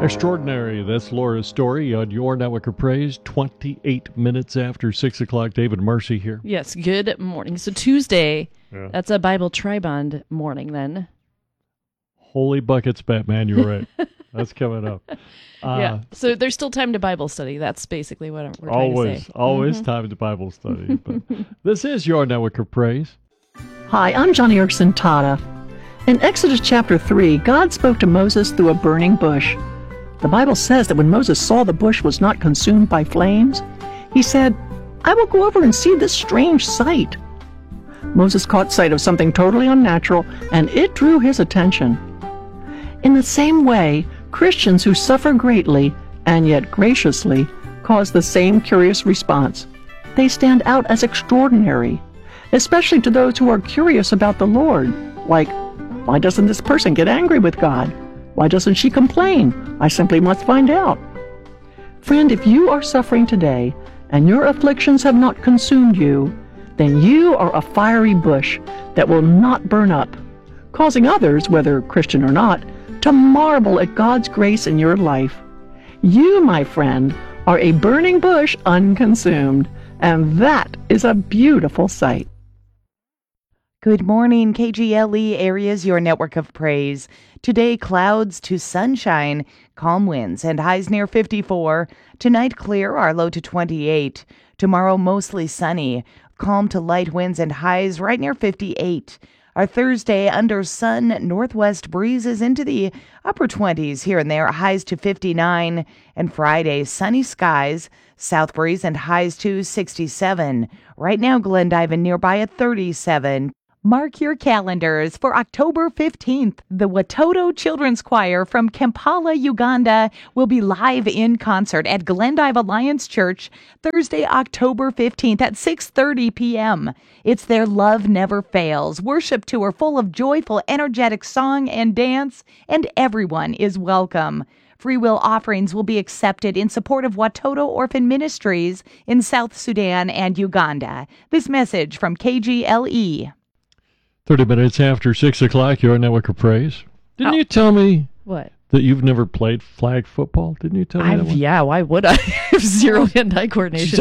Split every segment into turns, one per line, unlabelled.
Extraordinary. That's Laura's story on your network of praise. 28 minutes after 6 o'clock. David Marcy here.
Yes, good morning. So Tuesday,
Yeah.
that's a Bible Tribond morning then.
Holy buckets, Batman. You're right. That's coming up.
Yeah. So there's still time to Bible study. That's basically what we're trying to say.
Always time to Bible study. But this is your network of praise.
Hi, I'm Johnny Erickson Tata. In Exodus chapter 3, God spoke to Moses through a burning bush. The Bible says that when Moses saw the bush was not consumed by flames, he said, "I will go over and see this strange sight." Moses caught sight of something totally unnatural, and it drew his attention. In the same way, Christians who suffer greatly, and yet graciously, cause the same curious response. They stand out as extraordinary, especially to those who are curious about the Lord, like, why doesn't this person get angry with God? Why doesn't she complain? I simply must find out. Friend, if you are suffering today, and your afflictions have not consumed you, then you are a fiery bush that will not burn up, causing others, whether Christian or not, to marvel at God's grace in your life. You, my friend, are a burning bush unconsumed, and that is a beautiful sight.
Good morning, KGLE Areas, your network of praise. Today, clouds to sunshine, calm winds, and highs near 54. Tonight, clear, our low to 28. Tomorrow, mostly sunny, calm to light winds and highs right near 58. Our Thursday, under sun, northwest breezes into the upper 20s here and there, highs to 59. And Friday, sunny skies, south breeze and highs to 67. Right now, Glendive nearby at 37. Mark your calendars for October 15th. The Watoto Children's Choir from Kampala, Uganda will be live in concert at Glendive Alliance Church Thursday, October 15th at 6:30 p.m. It's their Love Never Fails worship tour full of joyful, energetic song and dance, and everyone is welcome. Free will offerings will be accepted in support of Watoto Orphan Ministries in South Sudan and Uganda. This message from KGLE.
30 minutes after 6 o'clock, your network of praise. Didn't you tell me
What?
that you've never played flag football? Didn't you tell me that one?
Yeah, why would I? have zero hand-eye coordination.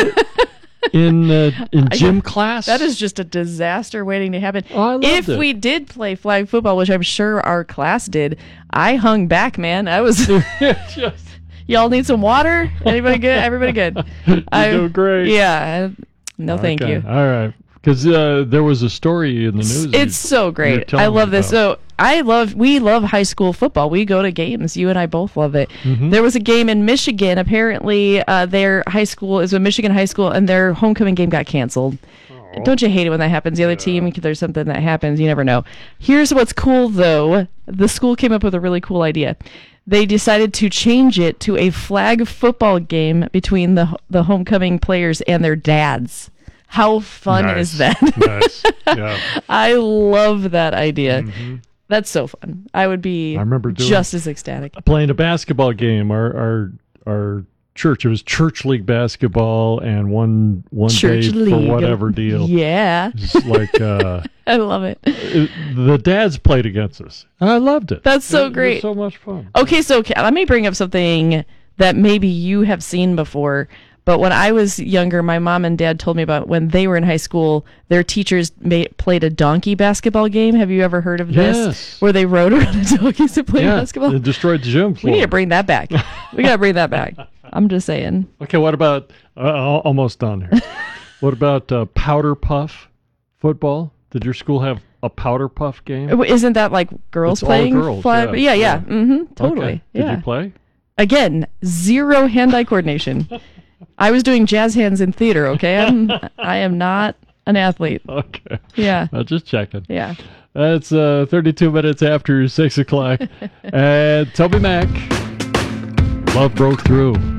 In gym class?
That is just a disaster waiting to happen.
Oh, I loved
if
it.
we did play flag football, which I'm sure our class did, I hung back, man. I was...
Just,
Y'all need some water? Anybody good? Everybody good?
you're doing great.
Yeah. No, thank
Okay,
you.
All right. Because there was a story in the news.
It's so
you were
great.
telling
I
me
love this.
about.
So we love high school football. We go to games. You and I both love it.
Mm-hmm.
There was a game in Michigan. Apparently, their high school is a Michigan high school, and their homecoming game got canceled. Don't you hate it when that happens? The other team, there's something that happens. You never know. Here's what's cool, though. The school came up with a really cool idea. They decided to change it to a flag football game between the homecoming players and their dads. How fun is that?
Nice. Yeah.
I love that idea.
Mm-hmm.
That's so fun. I would be
I remember doing
just as ecstatic.
Playing a basketball game. Our church, it was church league basketball, and one
Church
day
league.
for whatever deal.
Yeah.
It's like
I love it.
the dads played against us, and I loved it.
That's so
It was
great.
so much fun.
Okay, so let me bring up something that maybe you have seen before. But when I was younger, my mom and dad told me about when they were in high school, their teachers played a donkey basketball game. Have you ever heard of this?
Yes.
Where they rode around the donkeys to play basketball?
It destroyed the gym floor.
We need to bring that back. We got to bring that back. I'm just saying.
Okay, what about almost done here? What about powder puff football? Did your school have a powder puff game?
Isn't that like girls
It's all
playing?
girls,
flag?
yeah.
Yeah. Mm-hmm. Totally.
Okay. Did
Yeah.
you play?
Again, zero hand-eye coordination. I was doing jazz hands in theater, okay? I am not an athlete.
Okay.
Yeah.
I'm just checking.
Yeah.
That's 32 minutes after 6 o'clock. And Toby Mac, Love Broke Through.